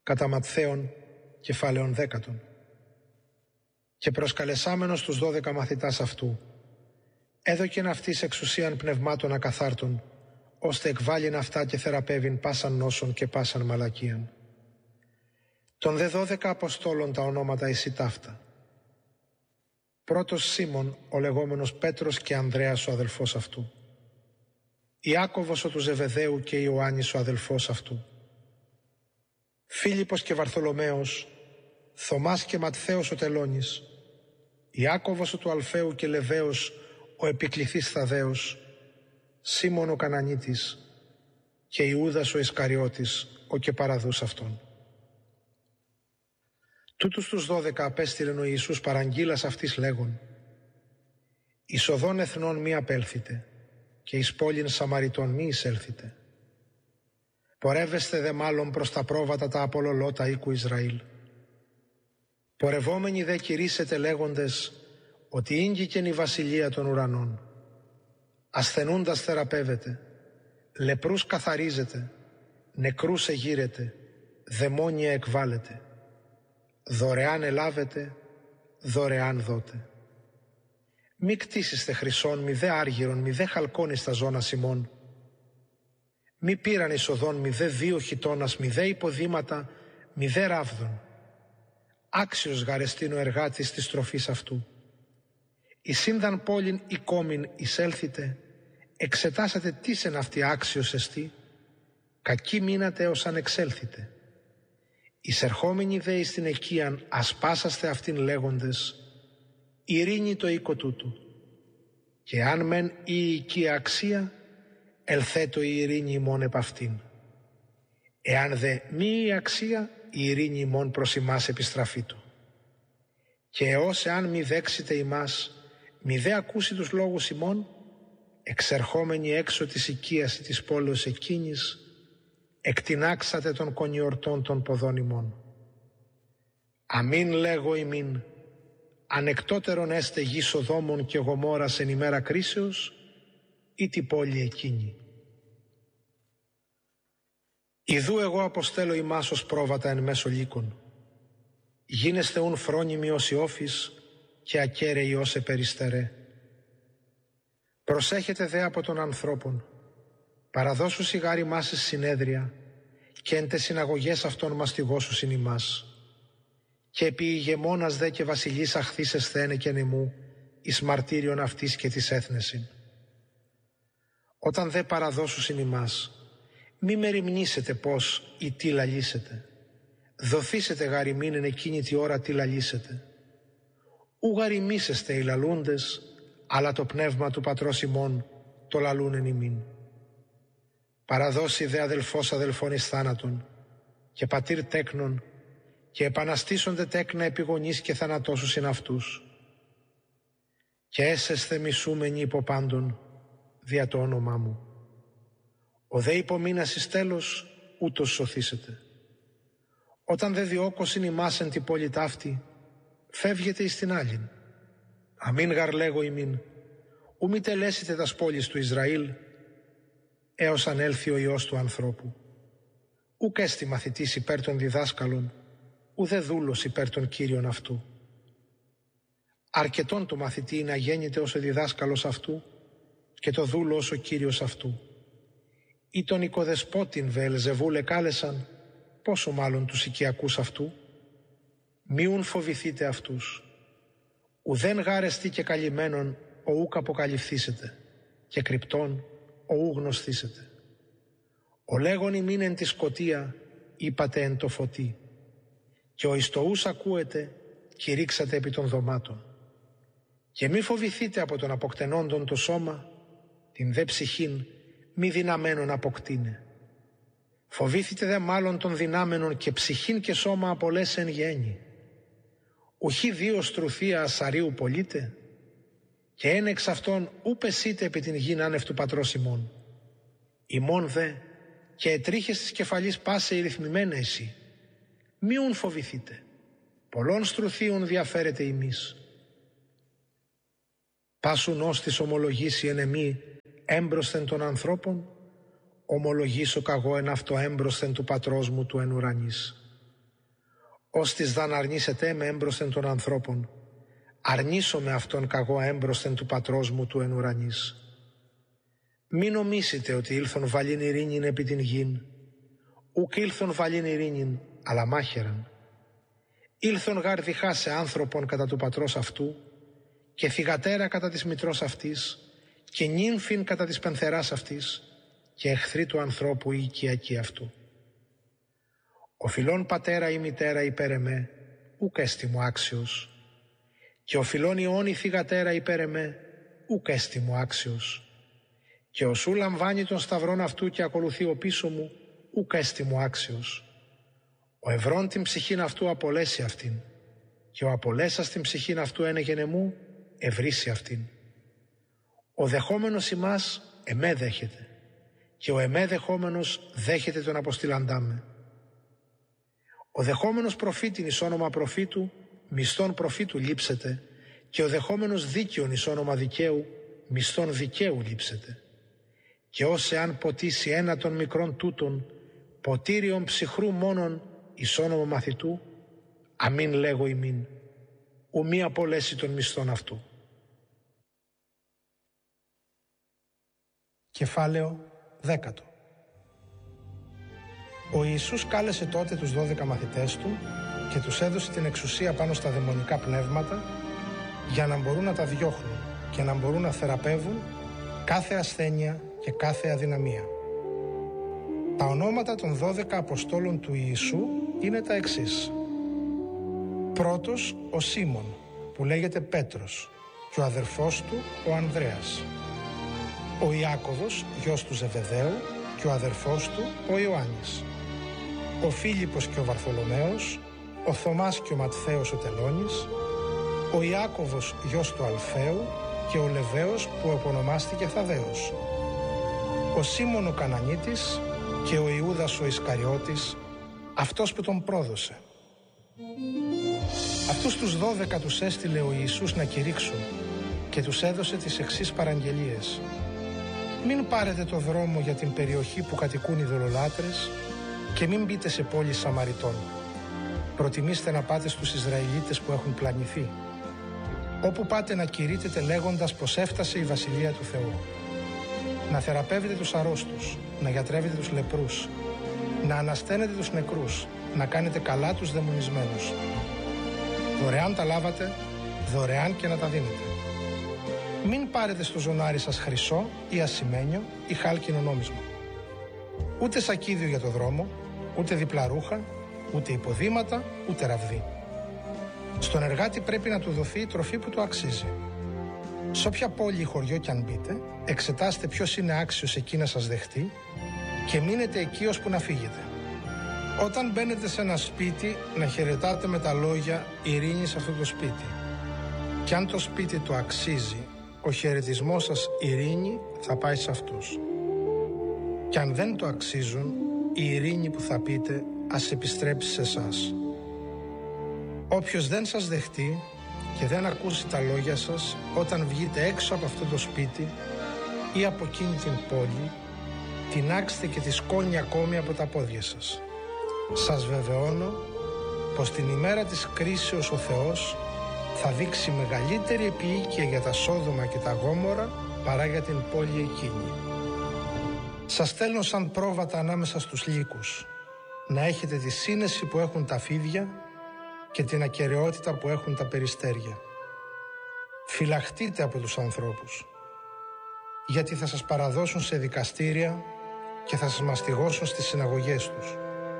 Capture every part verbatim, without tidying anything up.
κατά Ματθαίον κεφάλαιον δέκατον. Και προσκαλεσάμενος τους δώδεκα μαθητάς αυτού, έδωκεν αυτής εξουσίαν πνευμάτων ακαθάρτων, ώστε εκβάλλειν αυτά και θεραπεύειν πάσαν νόσον και πάσαν μαλακίαν. Των δε δώδεκα αποστόλων τα ονόματα εισι ταύτα. Πρώτος Σίμων, ο λεγόμενος Πέτρος, και Ανδρέας ο αδελφός αυτού. Ιάκωβος ο του Ζεβεδαίου και Ιωάννης ο αδελφός αυτού. Φίλιππος και Βαρθολομαίος, Θωμάς και Ματθαίος ο Τελώνης, Ιάκωβος ο του Αλφαίου και Λεβαίος ο επικληθής Θαδαίος, Σίμων ο Κανανίτης και Ιούδας ο Ισκαριώτης ο και παραδούς αυτόν. Τούτους τους δώδεκα απέστειλεν ο Ιησούς παραγγείλας αυτής λέγον: εις οδόν εθνών μη απέλθετε και εις πόλην Σαμαριτών μη εισέλθετε. Πορεύεστε δε μάλλον προς τα πρόβατα τα απολολώτα οίκου Ισραήλ. Πορευόμενοι δε κηρύσσετε λέγοντες ότι ήγγικεν η βασιλεία των ουρανών. Ασθενούντας θεραπεύετε, λεπρούς καθαρίζετε, νεκρούς εγείρετε, δαιμόνια εκβάλλετε. Δωρεάν ελάβετε, δωρεάν δώτε. Μη κτίσιστε χρυσόν, μη δε άργυρον, μη δε χαλκόνι στα ζώνα ημών. Μη πήραν εισοδόν, μη δε δύο χιτώνας, μη δε υποδήματα, μη δε ράβδον. Άξιος γαρεστήν ο εργάτης της τροφής αυτού. Εις ίνδαν πόλην ή κόμην εισέλθετε, εξετάσατε τίσεν αυτή άξιος εστί, κακή μείνατε ως αν εξέλθετε. Εισερχόμενοι δε εις την εκείαν ασπάσαστε αυτήν λέγοντες, ειρήνη το οίκο τούτου. Και αν μεν η οικία αξία, ελθέτω η ειρήνη ημών επ' αυτήν. Εάν δε μη η αξία, η ειρήνη ημών προς ημάς επιστραφήτω. Και έως εάν μη δέξετε ημάς, μη δε ακούσει τους λόγους ημών, εξερχόμενοι έξω της οικίας της πόλεως εκείνης, εκτινάξατε των κονιορτών των ποδών ημών. Αμήν λέγω ημίν, ανεκτότερον έστε γη Σοδόμων και Γομόρας εν ημέρα κρίσεως, ή τη πόλη εκείνη. Ιδού εγώ αποστέλω ημάς ως πρόβατα εν μέσω λύκων. Γίνεστε ουν φρόνιμοι ως Ιώφης και ακέραιοι ως επεριστερέ. Προσέχετε δε από των ανθρώπων, παραδώσου σιγάρι μας εις συνέδρια και εν τες συναγωγές αυτών μαστιγώσουσιν ημάς. Και επί ηγεμόνας δε και βασιλείς αχθείς εσθένε και νεμού εις μαρτύριον αυτής και της έθνεσιν. Όταν δε παραδώσουσιν ημάς, μη μεριμνήσετε πως ή τι λαλήσετε. Δοθήσετε γαριμήν εν εκείνη τη ώρα τι λαλήσετε. Ου γαριμήσεστε οι λαλούντες, αλλά το πνεύμα του πατρός ημών το λαλούν εν ημίν. Παραδώσει δε αδελφός αδελφών εις θάνατον και πατήρ τέκνον και επαναστήσονται τέκνα επιγονείς και θανατώσουσιν αυτούς. Και έσεσθε μισούμενοι υπό πάντων δια το όνομά μου. Ο δε υπομείνας εις τέλος ούτως σωθήσετε. Όταν δε διώκωσιν ημάς εν την πόλη ταύτη, φεύγετε εις την άλλην. Αμήν γαρ λέγω ημίν, ου μη τελέσετε τας πόλεις του Ισραήλ, έως αν έλθει ο Υιός του ανθρώπου. Ουκ έστι μαθητής υπέρ των διδάσκαλων, ου δε δούλος υπέρ των κύριων αυτού. Αρκετόν το μαθητή να γέννηται ως ο διδάσκαλος αυτού και το δούλο ως ο κύριος αυτού. Ή τον οικοδεσπότην Βεελζεβούλ κάλεσαν, πόσο μάλλον τους οικιακούς αυτού. Μιουν φοβηθείτε αυτούς. Ουδέν γάρεστη και καλυμμένον ο ουκ αποκαλυφθήσετε και κρυπτόν ο ου γνωστήσετε. Ο λέγον ημίν εν τη σκοτία είπατε εν το φωτί και ο εις το ους ακούετε κηρύξατε επί των δωμάτων. Και μη φοβηθείτε από τον αποκτενόντον το σώμα, την δε ψυχήν μη δυναμένον αποκτήνε. Φοβήθητε δε μάλλον των δυνάμενων και ψυχήν και σώμα απολές εν γέννη. Ουχή δύο στρουθία ασαρίου πολίτε και εν εξ αυτών ου πεσείτε επί την γην άνευ του πατρός ημών. Ημών δε και ετρίχες της κεφαλής πάσε η ρυθμημένα εσύ. Μη ουν φοβηθείτε, πολλών στρουθίων διαφέρετε ημείς. Πάσουν ως της ομολογήσει εν εμή έμπροσθεν των ανθρώπων, ομολογήσω καγώ εν αυτό έμπροσθεν του πατρός μου του εν ουρανής. ως της δαν αρνήσετε με έμπροσθεν των ανθρώπων, αρνήσω με αυτόν καγώ έμπροσθεν του πατρός μου του εν ουρανής. Μην νομίσετε ότι ήλθον βαλήν ειρήνην επί την γην, ουκ ήλθον βαλήν ειρήνην, αλλά μάχαιραν. Ήλθον γάρ διχάσε άνθρωπον κατά του πατρός αυτού, και θυγατέρα κατά της μητρός αυτής, και νύμφην κατά της πενθεράς αυτής, και εχθρή του ανθρώπου η οικιακή αυτού. Ο φιλών πατέρα ή μητέρα υπέρ εμέ, ουκ έστι μου άξιος, και ο φιλών ιών η θυγατέρα υπέρ εμέ, ουκ έστι μου άξιος, και ο σου λαμβάνει τον σταυρόν αυτού και ακολουθεί ο πίσω μου, ουκ έστι μου άξιος. Ο ευρών την ψυχήν αυτού απολέσει αυτήν, και ο απολέσας την ψυχήν αυτού ένεγενε μου, ευρύσει αυτήν. Ο δεχόμενος ημάς εμέ δέχεται, και ο εμέ δεχόμενος δέχεται τον αποστηλαντά με. Ο δεχόμενος προφήτην εις όνομα προφήτου, μισθόν προφήτου λείψεται, και ο δεχόμενος δίκαιον εις όνομα δικαίου, μισθόν δικαίου λείψεται. Και ως εάν ποτίσει ένα των μικρών τούτων, ποτήριον ψυχρού μόνον εις όνομα μαθητού, αμήν λέγω ημίν, ου μη απολέσει των μισθών αυτού. Κεφάλαιο δέκατο. Ο Ιησούς κάλεσε τότε τους δώδεκα μαθητές του και τους έδωσε την εξουσία πάνω στα δαιμονικά πνεύματα για να μπορούν να τα διώχνουν και να μπορούν να θεραπεύουν κάθε ασθένεια και κάθε αδυναμία. Τα ονόματα των δώδεκα Αποστόλων του Ιησού είναι τα εξής. Πρώτος ο Σίμων, που λέγεται Πέτρος, και ο αδερφός του ο Ανδρέας. Ο Ιάκωβος, γιος του Ζεβεδαίου, και ο αδερφός του ο Ιωάννης. Ο Φίλιππος και ο Βαρθολομαίος, ο Θωμάς και ο Ματθαίος ο Τελώνης, ο Ιάκωβος γιος του Αλφαίου και ο Λεβαίος που επωνομάστηκε Θαδαίος, ο Σίμων ο Κανανίτης και ο Ιούδας ο Ισκαριώτης, αυτός που τον πρόδωσε. Αυτούς τους δώδεκα τους έστειλε ο Ιησούς να κηρύξουν και τους έδωσε τις εξής παραγγελίες. Μην πάρετε το δρόμο για την περιοχή που κατοικούν οι ειδωλολάτρες και μην μπείτε σε πόλεις Σαμαριτών. Προτιμήστε να πάτε στους Ισραηλίτες που έχουν πλανηθεί. Όπου πάτε να κηρύτετε λέγοντας πως έφτασε η Βασιλεία του Θεού. Να θεραπεύετε τους αρρώστους, να γιατρεύετε τους λεπρούς, να ανασταίνετε τους νεκρούς, να κάνετε καλά τους δαιμονισμένους. Δωρεάν τα λάβατε, δωρεάν και να τα δίνετε. Μην πάρετε στο ζωνάρι σας χρυσό ή ασημένιο ή χάλκινο νόμισμα. Ούτε σακίδιο για το δρόμο, ούτε διπλά ρούχα, ούτε υποδήματα, ούτε ραβδί. Στον εργάτη πρέπει να του δοθεί η τροφή που του αξίζει. Σε όποια πόλη ή χωριό κι αν μπείτε, εξετάστε ποιος είναι άξιος εκεί να σας δεχτεί και μείνετε εκεί ώσπου να φύγετε. Όταν μπαίνετε σε ένα σπίτι, να χαιρετάτε με τα λόγια «Ειρήνη σε αυτό το σπίτι». Κι αν το σπίτι του αξίζει, ο χαιρετισμός σας «Ειρήνη» θα πάει σε αυτούς. Κι αν δεν το αξίζουν, η ειρήνη που θα πείτε ας επιστρέψει σε εσάς. Όποιος δεν σας δεχτεί και δεν ακούσει τα λόγια σας όταν βγείτε έξω από αυτό το σπίτι ή από εκείνη την πόλη, τινάξτε και τη σκόνη ακόμη από τα πόδια σας. Σας βεβαιώνω πως την ημέρα της κρίσεως ο Θεός θα δείξει μεγαλύτερη επίοικια για τα Σόδομα και τα Γόμορα παρά για την πόλη εκείνη. Σας στέλνω σαν πρόβατα ανάμεσα στους λύκους, να έχετε τη σύνεση που έχουν τα φίδια και την ακεραιότητα που έχουν τα περιστέρια. Φυλαχτείτε από τους ανθρώπους, γιατί θα σας παραδώσουν σε δικαστήρια και θα σας μαστιγώσουν στις συναγωγές τους.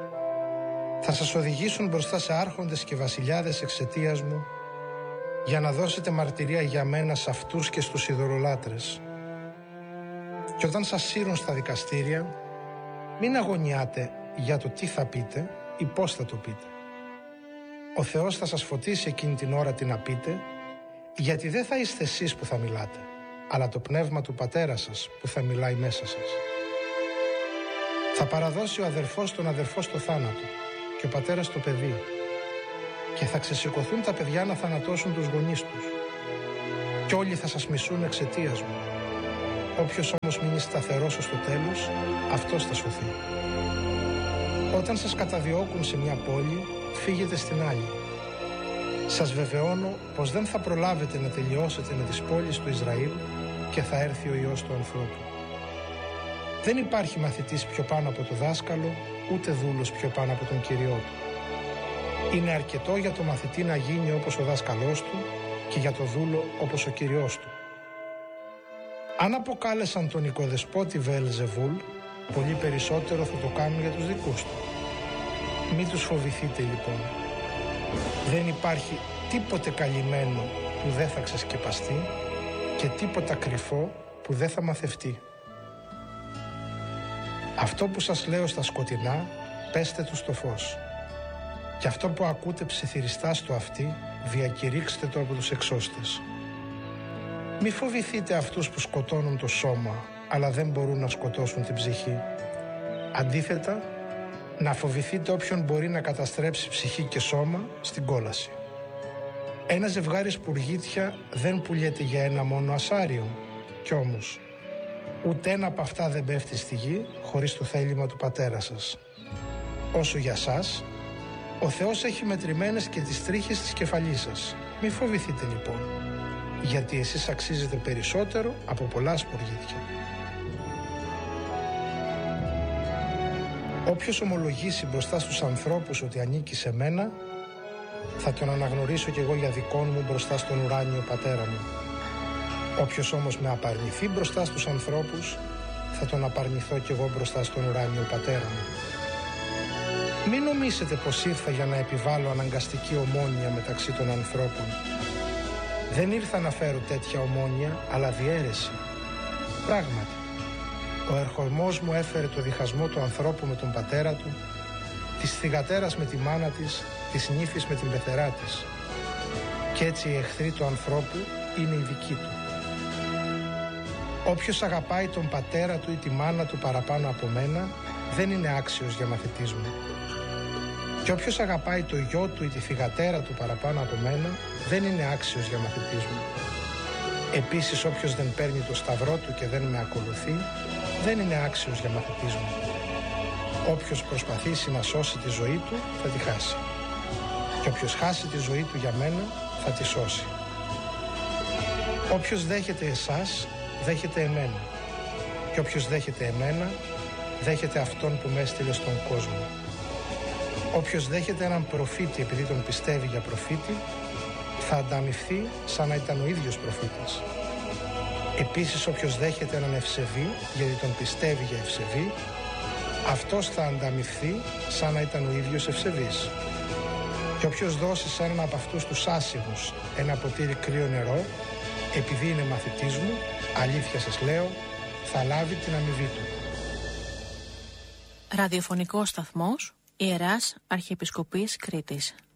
Θα σας οδηγήσουν μπροστά σε άρχοντες και βασιλιάδες εξαιτίας μου, για να δώσετε μαρτυρία για μένα σε αυτούς και στους ειδωλολάτρες. Και όταν σας σύρουν στα δικαστήρια, μην αγωνιάτε για το τι θα πείτε ή πώς θα το πείτε. Ο Θεός θα σας φωτίσει εκείνη την ώρα τι να πείτε, γιατί δεν θα είστε εσείς που θα μιλάτε, αλλά το πνεύμα του Πατέρα σας που θα μιλάει μέσα σας. Θα παραδώσει ο αδερφός τον αδερφό στο θάνατο και ο πατέρας το παιδί, και θα ξεσηκωθούν τα παιδιά να θανατώσουν τους γονείς τους. Κι όλοι θα σας μισούν εξαιτίας μου. Όποιος όμως μείνει σταθερός ως το τέλος, αυτός θα σωθεί. Όταν σας καταδιώκουν σε μια πόλη, φύγετε στην άλλη. Σας βεβαιώνω πως δεν θα προλάβετε να τελειώσετε με τις πόλεις του Ισραήλ και θα έρθει ο Υιός του ανθρώπου. Δεν υπάρχει μαθητής πιο πάνω από το δάσκαλο, ούτε δούλος πιο πάνω από τον Κύριό του. Είναι αρκετό για το μαθητή να γίνει όπως ο δάσκαλός του και για το δούλο όπως ο Κύριός του. Αν αποκάλεσαν τον οικοδεσπότη Βεελζεβούλ, πολύ περισσότερο θα το κάνουν για τους δικούς του. Μην τους φοβηθείτε λοιπόν. Δεν υπάρχει τίποτε καλυμμένο που δεν θα ξεσκεπαστεί και τίποτα κρυφό που δεν θα μαθευτεί. Αυτό που σας λέω στα σκοτεινά, πέστε του στο φως. Και αυτό που ακούτε ψιθυριστά στο αυτί, διακηρύξτε το από τους εξώστες. Μη φοβηθείτε αυτούς που σκοτώνουν το σώμα, αλλά δεν μπορούν να σκοτώσουν την ψυχή. Αντίθετα, να φοβηθείτε όποιον μπορεί να καταστρέψει ψυχή και σώμα στην κόλαση. Ένα ζευγάρι σπουργίτια δεν πουλιέται για ένα μόνο ασάριο. Κι όμως, ούτε ένα από αυτά δεν πέφτει στη γη χωρίς το θέλημα του πατέρα σας. Όσο για σας, ο Θεός έχει μετρημένες και τις τρίχες της κεφαλής σας. Μη φοβηθείτε λοιπόν, γιατί εσείς αξίζετε περισσότερο από πολλά σπουργίτια. Όποιος ομολογήσει μπροστά στους ανθρώπους ότι ανήκει σε μένα, θα τον αναγνωρίσω κι εγώ για δικών μου μπροστά στον ουράνιο πατέρα μου. Όποιος όμως με απαρνηθεί μπροστά στους ανθρώπους, θα τον απαρνηθώ κι εγώ μπροστά στον ουράνιο πατέρα μου. Μην νομίσετε πως ήρθα για να επιβάλλω αναγκαστική ομόνοια μεταξύ των ανθρώπων. Δεν ήρθα να φέρω τέτοια ομόνοια, αλλά διαίρεση. Πράγματι, ο ερχομός μου έφερε το διχασμό του ανθρώπου με τον πατέρα του, της θυγατέρας με τη μάνα της, της νύφης με την πεθερά της. Κι έτσι οι εχθροί του ανθρώπου είναι οι δικοί του. Όποιος αγαπάει τον πατέρα του ή τη μάνα του παραπάνω από μένα, δεν είναι άξιος για μαθητής μου. Και όποιος αγαπάει το γιο του ή τη θυγατέρα του παραπάνω από μένα, δεν είναι άξιος για μαθητής μου. Επίσης, όποιος δεν παίρνει το σταυρό του και δεν με ακολουθεί, δεν είναι άξιος για μαθητής μου. Όποιος προσπαθήσει να σώσει τη ζωή του, θα τη χάσει. Και όποιος χάσει τη ζωή του για μένα, θα τη σώσει. Όποιος δέχεται εσάς, δέχεται εμένα. Και όποιος δέχεται εμένα, δέχεται αυτόν που με έστειλε στον κόσμο. Όποιος δέχεται έναν προφήτη επειδή τον πιστεύει για προφήτη, θα ανταμοιφθεί σαν να ήταν ο ίδιος προφήτης. Επίσης, όποιος δέχεται έναν ευσεβή γιατί τον πιστεύει για ευσεβή, αυτός θα ανταμοιφθεί σαν να ήταν ο ίδιος ευσεβής. Και όποιος δώσει σε έναν από αυτούς τους άσημους ένα ποτήρι κρύο νερό, επειδή είναι μαθητής μου, αλήθεια σας λέω, θα λάβει την αμοιβή του. Ραδιοφωνικός σταθμός Ιεράς Αρχιεπισκοπής Κρήτης.